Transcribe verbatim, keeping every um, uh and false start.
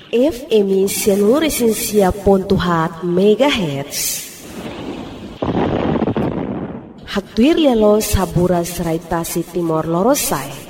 F M Seluruh Pontuhat Megahertz. Haktuir lialo sabura serai tasi Timor Lorosai.